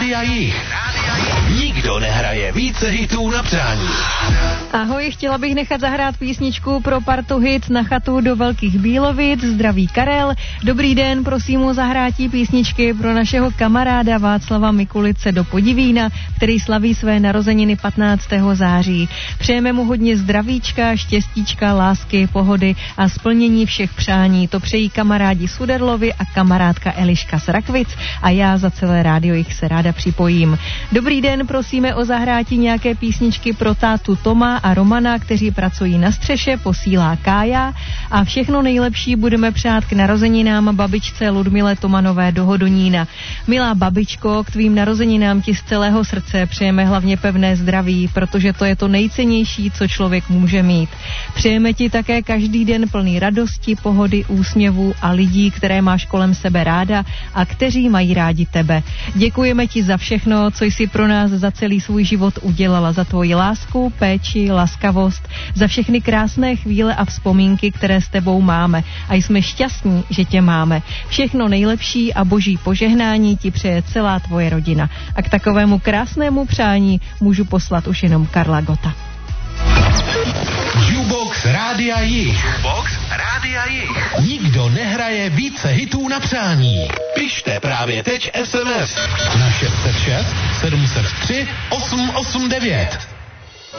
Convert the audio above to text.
Rádia Jich. Nikdo nehraje více hitů na přání. Ahoj, chtěla bych nechat zahrát písničku pro partu hit Na chatu do Velkých Bílovic. Zdraví Karel. Dobrý den, prosím o zahrátí písničky pro našeho kamaráda Václava Mikulice do Podivína, který slaví své narozeniny 15. září. Přejeme mu hodně zdravíčka, štěstíčka, lásky, pohody a splnění všech přání. To přejí kamarádi Suderlovi a kamarádka Eliška z Rakvic a já za celé rádio Jich se ráda připojím. Dobrý den, prosíme o zahrátí nějaké písničky pro tátu Toma a Romana, kteří pracují na střeše, posílá Kája a všechno nejlepší budeme přát k narozeninám babičce Ludmile Tomanové do Hodonína. Milá babičko, k tvým narozeninám ti z celého srdce přejeme hlavně pevné zdraví, protože to je to nejcennější, co člověk může mít. Přejeme ti také každý den plný radosti, pohody, úsměvů a lidí, které máš kolem sebe ráda a kteří mají rádi tebe. Děkujeme ti za všechno, co jsi pro nás za celý svůj život udělala, za tvoji lásku, péči, laskavost, za všechny krásné chvíle a vzpomínky, které s tebou máme. A jsme šťastní, že tě máme. Všechno nejlepší a boží požehnání ti přeje celá tvoje rodina. A k takovému krásnému přání můžu poslat už jenom Karla Gota. Jukebox Rádia Jich. Jukebox Rádia Jich. Nikdo nehraje více hitů na přání. Pište právě teď SMS na 606 703 889.